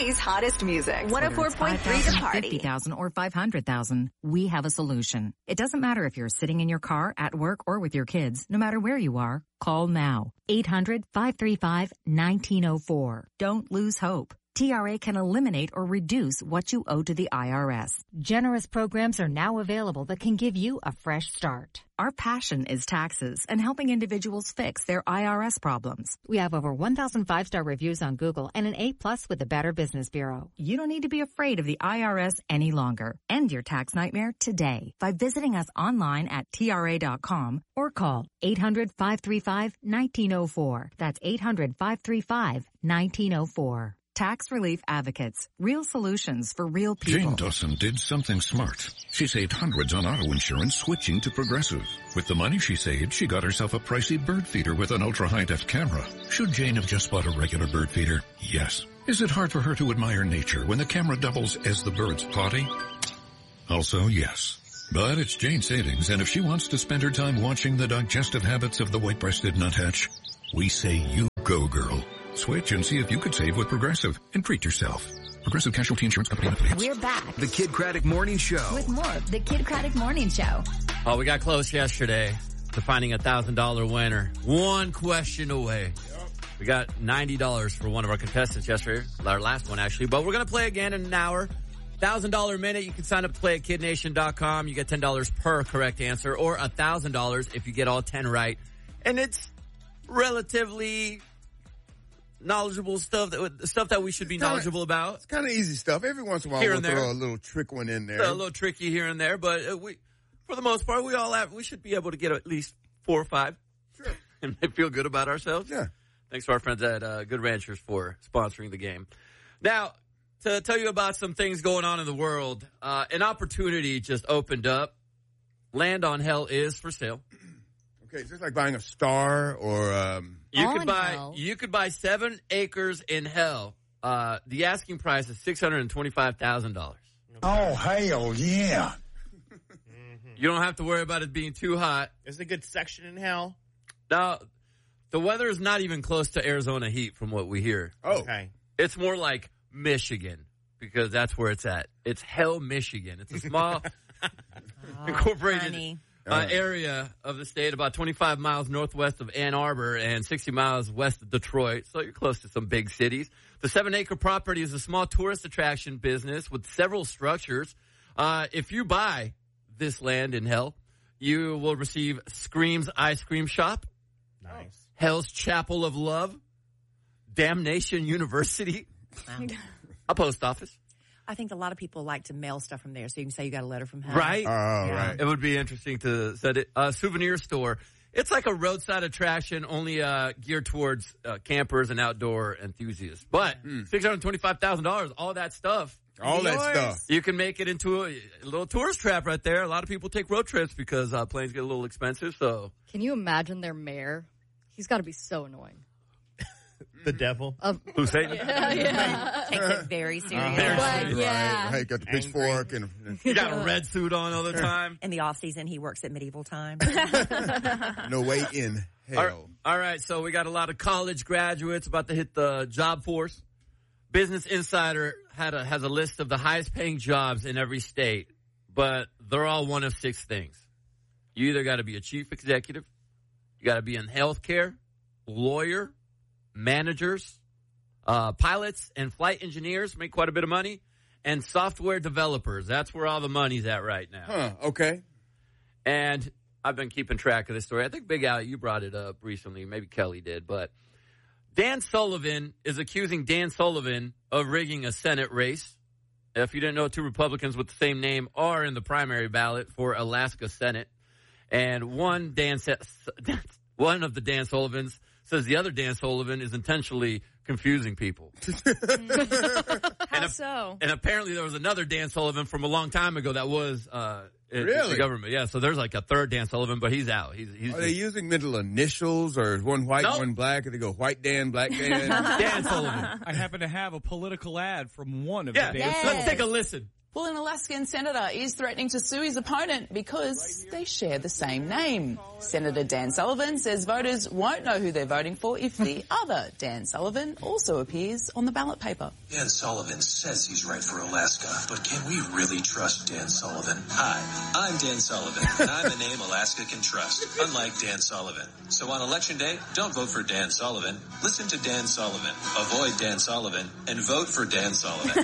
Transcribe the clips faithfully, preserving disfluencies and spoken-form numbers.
city's hottest music. one oh four point three The Party. fifty thousand or five hundred thousand, we have a solution. It doesn't matter if you're sitting in your car, at work, or with your kids. No matter where you are, call now. eight hundred, five three five, one nine zero four. Don't lose hope. T R A can eliminate or reduce what you owe to the I R S. Generous programs are now available that can give you a fresh start. Our passion is taxes and helping individuals fix their I R S problems. We have over one thousand five-star reviews on Google and an A plus with the Better Business Bureau. You don't need to be afraid of the I R S any longer. End your tax nightmare today by visiting us online at T R A dot com or call eight hundred, five three five, one nine zero four. That's eight hundred, five three five, one nine zero four. Tax Relief Advocates. Real solutions for real people. Jane Dawson did something smart. She saved hundreds on auto insurance switching to Progressive. With the money she saved, she got herself a pricey bird feeder with an ultra-high-def camera. Should Jane have just bought a regular bird feeder? Yes. Is it hard for her to admire nature when the camera doubles as the bird's potty? Also, yes. But it's Jane's savings, and if she wants to spend her time watching the digestive habits of the white-breasted nuthatch, we say you go, girl. Switch and see if you could save with Progressive and treat yourself. Progressive Casualty Insurance Company and affiliates. We're back. The Kid Craddock Morning Show. With more of the Kid Craddock Morning Show. Oh, we got close yesterday to finding a one thousand dollars winner. One question away. Yep. We got ninety dollars for one of our contestants yesterday. Our last one, actually. But we're going to play again in an hour. one thousand dollars minute. You can sign up to play at kid nation dot com. You get ten dollars per correct answer, or one thousand dollars if you get all ten right. And it's relatively knowledgeable stuff that stuff that we should be kinda, knowledgeable about. It's kind of easy stuff. Every once in a while here we'll and there. throw a little trick one in there. A little tricky here and there, but uh, we, for the most part, we all have, we should be able to get at least four or five. Sure. And feel good about ourselves. Yeah. Thanks to our friends at uh, Good Ranchers for sponsoring the game. Now, to tell you about some things going on in the world, uh, an opportunity just opened up. Land on Hell is for sale. Okay, is this like buying a star or um You On could buy Hell. you could buy seven acres in Hell. Uh, the asking price is six hundred and twenty-five thousand dollars. Oh, hell yeah. You don't have to worry about it being too hot. There's a good section in Hell. Now, the weather is not even close to Arizona heat from what we hear. Oh. Okay. It's more like Michigan because that's where it's at. It's Hell, Michigan. It's a small incorporated Funny. uh, area of the state, about twenty-five miles northwest of Ann Arbor and sixty miles west of Detroit. So you're close to some big cities. The seven-acre property is a small tourist attraction business with several structures. Uh, if you buy this land in Hell, you will receive Scream's Ice Cream Shop, Nice. Hell's Chapel of Love, Damnation University, a post office. I think a lot of people like to mail stuff from there, so you can say you got a letter from hell. Right? Oh, Yeah. right. It would be interesting to set it. A souvenir store. It's like a roadside attraction, only uh, geared towards uh, campers and outdoor enthusiasts. But six hundred twenty-five thousand dollars, all that stuff. All that Yours. stuff. You can make it into a, a little tourist trap right there. A lot of people take road trips because uh, planes get a little expensive. So Can you imagine their mayor? He's got to be so annoying. The devil. Um, Hussein, yeah, yeah. Takes it very serious. Very Like, serious. yeah. Hey, got the pitchfork and You got a red suit on all the time. In the off season, he works at medieval times. no way in All hell. right, all right, so we got a lot of college graduates about to hit the job force. Business Insider had a, has a list of the highest paying jobs in every state, but they're all one of six things. You either got to be a chief executive, you got to be in healthcare, lawyer, managers, uh, pilots and flight engineers make quite a bit of money, and software developers. That's where all the money's at right now. Huh, okay. And I've been keeping track of this story. I think Big Al, you brought it up recently. Maybe Kelly did. But Dan Sullivan is accusing Dan Sullivan of rigging a Senate race. If you didn't know, two Republicans with the same name are in the primary ballot for Alaska Senate. And one Dan, one of the Dan Sullivans says the other Dan Sullivan is intentionally confusing people. How and, so? And apparently there was another Dan Sullivan from a long time ago that was uh, in Really? the government. Yeah, so there's like a third Dan Sullivan, but he's out. He's, he's Are they using middle initials or is one white, Nope. one black? And they go white Dan, black Dan? Dan Sullivan. I happen to have a political ad from one of Yeah, the let's days. take a listen. Well, an Alaskan senator is threatening to sue his opponent because they share the same name. Senator Dan Sullivan says voters won't know who they're voting for if the other Dan Sullivan also appears on the ballot paper. Dan Sullivan says he's right for Alaska, but can we really trust Dan Sullivan? Hi, I'm Dan Sullivan, and I'm a name Alaska can trust, unlike Dan Sullivan. So on Election Day, don't vote for Dan Sullivan. Listen to Dan Sullivan, avoid Dan Sullivan, and vote for Dan Sullivan.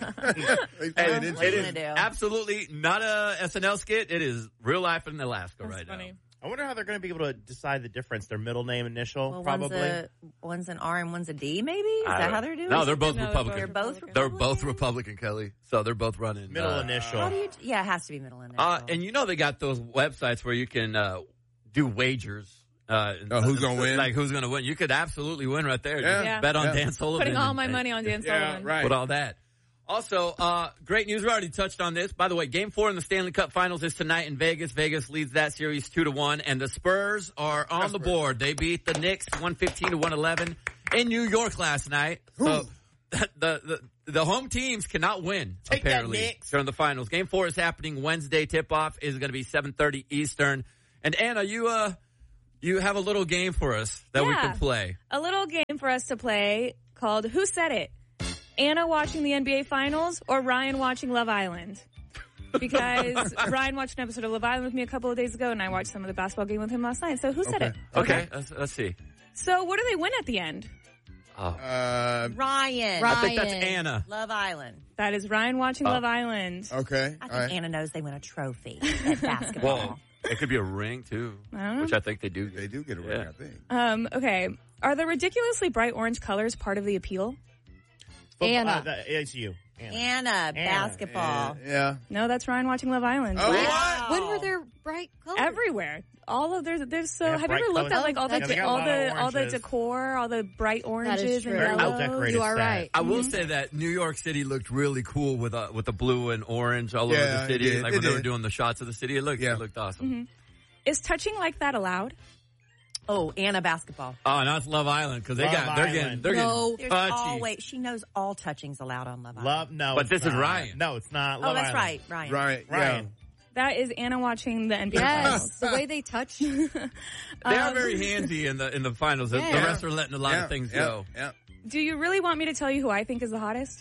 Hey, it is, it is absolutely not a S N L skit. It is real life in Alaska That's right funny. now. I wonder how they're going to be able to decide the difference. Their middle name initial, Well, probably. One's, a, one's an R and one's a D, maybe? Is I that don't- how they're doing No, it? they're both No, Republican. They're both They're both Republican, Kelly. So they're both running. Middle uh, initial. How do you, yeah, it has to be middle initial. Uh, and you know they got those websites where you can uh, do wagers. Uh, Oh, who's gonna win? Like who's going to win? You could absolutely win right there. Yeah. Just Yeah. bet on Yeah. Dan Sullivan. Putting all and- my money on Dan Yeah, Sullivan. right. Put all that. Also, uh, great news. We already touched on this. By the way, game four in the Stanley Cup Finals is tonight in Vegas. Vegas leads that series two to one, and the Spurs are on the board. They beat the Knicks one fifteen to one eleven in New York last night. So the, the the home teams cannot win Take that, apparently Knicks. during the finals. Game four is happening Wednesday. Tip off is going to be seven thirty Eastern. And Anna, you uh you have a little game for us that we Yeah. can play. A little game for us to play called Who Said It? Anna watching the N B A Finals or Ryan watching Love Island? Because Ryan watched an episode of Love Island with me a couple of days ago, and I watched some of the basketball game with him last night. So who said Okay. it? Okay, let's, let's see. So what do they win at the end? Oh. Uh, Ryan. I think that's Anna. Love Island. That is Ryan watching Oh. Love Island. Okay. I think all right. Anna knows they win a trophy at basketball. Well, it could be a ring too, I don't know. which I think they do. They do get a ring, Yeah. I think. Um, okay. Are the ridiculously bright orange colors part of the appeal? Anna. Uh, that, it's you. Anna. Anna, basketball. Yeah. No, that's Ryan watching Love Island. Oh, Wow. When were there bright colors? Everywhere. All of there's there's so They have have you ever bright looked colors. at like all the Yeah, they got a all lot the of all the oranges. decor, all the bright oranges true. and Very yellows? well-decorated You are set. right. I will say that New York City looked really cool with uh, with the blue and orange all over Yeah, the it city. did. Like It when they were did. doing the shots of the city, it looked Yeah. it looked awesome. Mm-hmm. Is touching like that allowed? Oh, Anna basketball. Oh, now it's Love Island because they Love got they're Island. getting they're No. getting There's touchy. always, she knows all touching's allowed on Love Island. Love, no. But it's this is not. Ryan. No, it's not. Oh, Love that's Island. right, Ryan. Right. Ryan. That is Anna watching the N B A Yes, Finals. the way they touch. They are Um, very handsy in the in the finals. The- The Yeah. rest are letting a lot Yeah. of things yeah. go. Yeah. Do you really want me to tell you who I think is the hottest?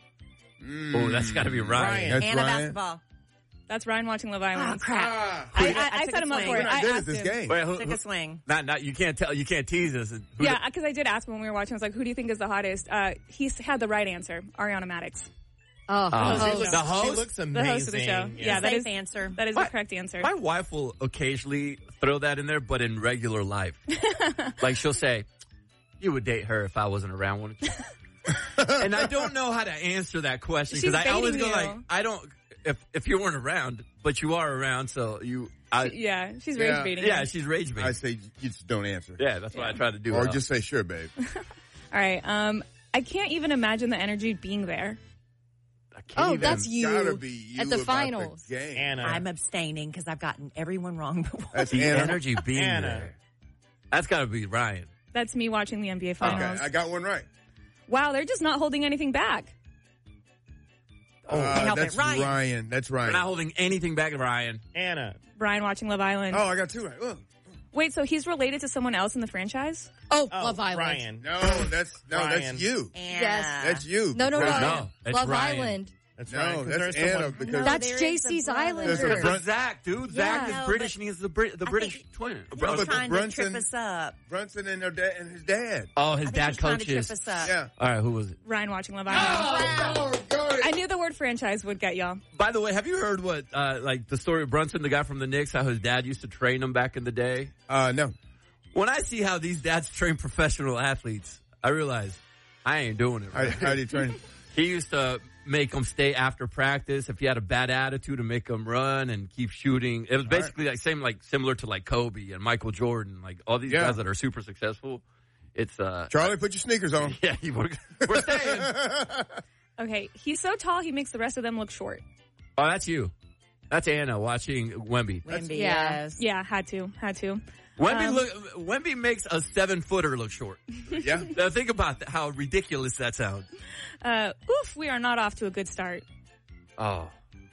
Oh, that's got to be Ryan. Ryan. That's Anna Ryan. basketball. That's Ryan watching Love Island. Oh, crap. Ah, I, I, I I took set a him up swing. for we're it. not I good at asked this him. game. Wait, who, Took who- a swing. not not you can't tell you can't tease us. Who Yeah, because I did ask him when we were watching. I was like, "Who do you think is the hottest?" Uh, he s- had the right answer, Ariana Madix. Oh, Uh, the she host. looks- the host? She looks amazing. The host of the show. Yeah, that Safe is answer. that is What? the correct answer. My wife will occasionally throw that in there, but in regular life. Like she'll say, you would date her if I wasn't around, wouldn't you? And I don't know how to answer that question because She's I always baiting go you. like, I don't, if if you weren't around, but you are around, so you, I, Yeah, she's Yeah. rage baiting. yeah, you. she's rage baiting. I say you just don't answer. Yeah, that's what I try to do. Or Uh, just say, sure, babe. All right. Um, I can't even imagine the energy being there. I can't Oh, even- that's you Gotta be you at the about finals. The game. Anna. I'm abstaining because I've gotten everyone wrong before. That's the Anna. energy being Anna. there. That's got to be Ryan. That's me watching the N B A Finals. Okay, I got one right. Wow, they're just not holding anything back. Oh, help that's it. Ryan. Ryan. That's We're Ryan. not holding anything back, Ryan. Anna. Ryan watching Love Island. Oh, I got two right. Ugh. Wait, so he's related to someone else in the franchise? Oh, Oh, Love Island. Ryan. No, that's no, Ryan. that's you. Anna. Yes. That's you. No, no, no. Ryan. No, it's Love Ryan. Island. That's No, Ryan. 'cause that's there's Anna someone- because No, That's there J is the C's brother. Islander. There's a It's Brun- Zach, dude. Yeah. Zach is No, British but- and he's the, Brit- the I British think- twin. He's but the trying Brunson- to trip us up. Brunson and, their dad, and his dad. Oh, his I think dad he's trying to trip coaches. us up. Yeah. All right, who was it? Ryan watching Love Island. Oh, got I it. knew the word franchise would get y'all. By the way, have you heard what, uh, like the story of Brunson, the guy from the Knicks, how his dad used to train him back in the day? Uh, no. When I see how these dads train professional athletes, I realize I ain't doing it. How, Right? how do you train? He used to make them stay after practice if he had a bad attitude, to make them run and keep shooting. It was basically like same, like similar to like Kobe and Michael Jordan, like all these Yeah. guys that are super successful. It's uh, Charlie, put your sneakers on. yeah, we're, we're saying. Okay, he's so tall he makes the rest of them look short. Oh, that's you. That's Anna watching Wemby. Wemby, Yeah. yes. Yeah, had to, had to. Wemby Um, look. Wemby makes a seven footer look short. Yeah. Now think about that, how ridiculous that sounds. Uh, oof, we are not off to a good start. Oh,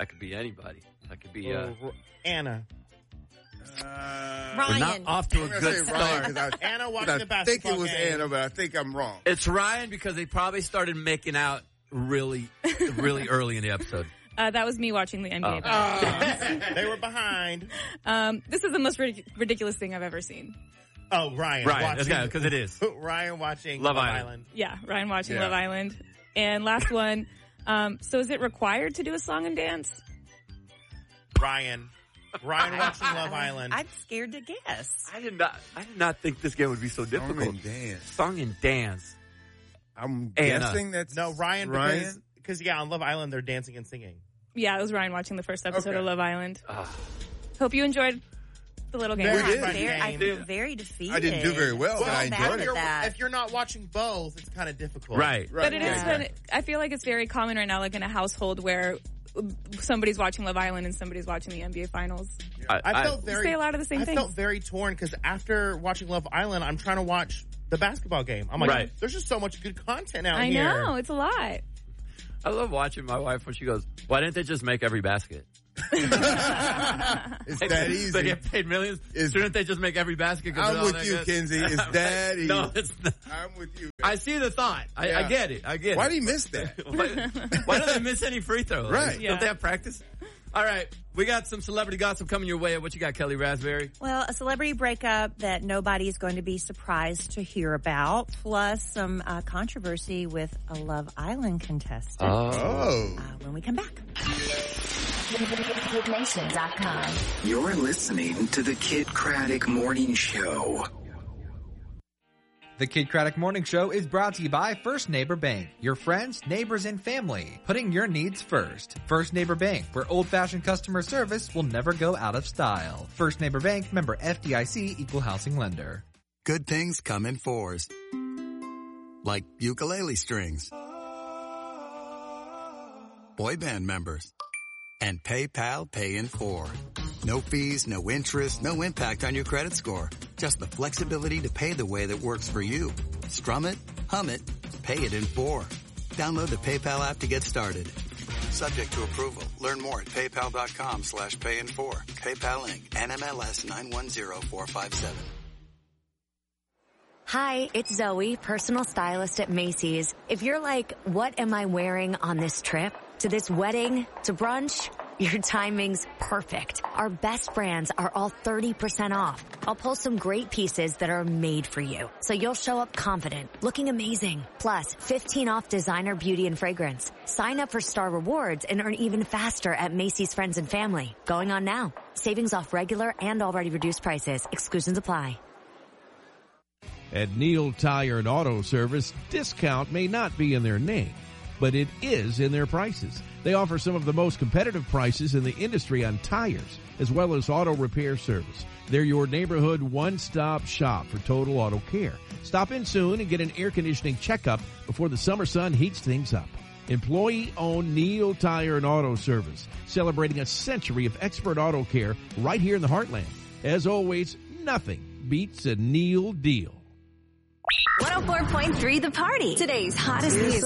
That could be anybody. That could be uh, Uh, Anna. Uh, We're not Ryan. off to a I'm gonna good say start. Ryan, 'cause I, Anna watching I the basketball think it was game. Anna, but I think I'm wrong. It's Ryan because they probably started making out really, really early in the episode. Uh, that was me watching the N B A. Oh. Finals. They were behind. Um, this is the most ridic- ridiculous thing I've ever seen. Oh, Ryan. Ryan, watching, because it is. Ryan watching Love Love, Island. Island. Yeah, Ryan watching Yeah. Love Island. And last one. Um, so is it required to do a song and dance? Ryan. Ryan watching Love Island. I'm scared to guess. I did not. I did not think this game would be so difficult. Song and dance. Song and dance. I'm Anna. guessing that's No, Ryan, Ryan? because, because, yeah, on Love Island, they're dancing and singing. Yeah, it was Ryan watching the first episode Okay. of Love Island. Ah. Hope you enjoyed the little game. We I'm did. very, I Game. feel very defeated. I didn't do very well, but I bad enjoyed at it. You're- that. if you're not watching both, it's kind of difficult. Right. Right. But it is. Yeah. Been, I feel like it's very common right now, like in a household where somebody's watching Love Island and somebody's watching the N B A Finals. I, I felt I- very. say a lot of the same I things. felt very torn because after watching Love Island, I'm trying to watch the basketball game. I'm like, Right. there's just so much good content out I here. know, it's a lot. I love watching my wife when she goes, "Why didn't they just make every basket?" It's that easy. They get paid millions. It's- Shouldn't they just make every basket? 'Cause I'm they're all with that you, good? Kinsey. It's that easy. No, it's not. I'm with you. I see the thought. I, Yeah. I get it. I get Why it. do you miss that? why, why don't they miss any free throws? Right. Yeah. Don't they have practice? All right. We got some celebrity gossip coming your way. What you got, Kelly Raspberry? Well, a celebrity breakup that nobody is going to be surprised to hear about, plus some uh, controversy with a Love Island contestant Oh. uh, when we come back. Kid Nation dot com. You're listening to the Kid Craddock Morning Show. The Kid Craddock Morning Show is brought to you by First Neighbor Bank, your friends, neighbors, and family, putting your needs first. First Neighbor Bank, where old-fashioned customer service will never go out of style. First Neighbor Bank, member F D I C, equal housing lender. Good things come in fours. Like ukulele strings. Boy band members. And PayPal Pay in four. No fees, no interest, no impact on your credit score. Just the flexibility to pay the way that works for you. Strum it, hum it, pay it in four. Download the PayPal app to get started. Subject to approval. Learn more at paypal.com slash pay in four. PayPal Incorporated. N M L S nine one zero four five seven. Hi, it's Zoe, personal stylist at Macy's. If you're like, what am I wearing on this trip? To this wedding? To brunch? Your timing's perfect. Our best brands are all thirty percent off. I'll pull some great pieces that are made for you, so you'll show up confident, looking amazing. Plus, fifteen off designer beauty and fragrance. Sign up for Star Rewards and earn even faster at Macy's Friends and Family. Going on now. Savings off regular and already reduced prices. Exclusions apply. At Neil Tire and Auto Service, discount may not be in their name, but it is in their prices. They offer some of the most competitive prices in the industry on tires, as well as auto repair service. They're your neighborhood one-stop shop for total auto care. Stop in soon and get an air conditioning checkup before the summer sun heats things up. Employee-owned Neil Tire and Auto Service, celebrating a century of expert auto care right here in the heartland. As always, nothing beats a Neil deal. one oh four point three The Party. Today's hottest news.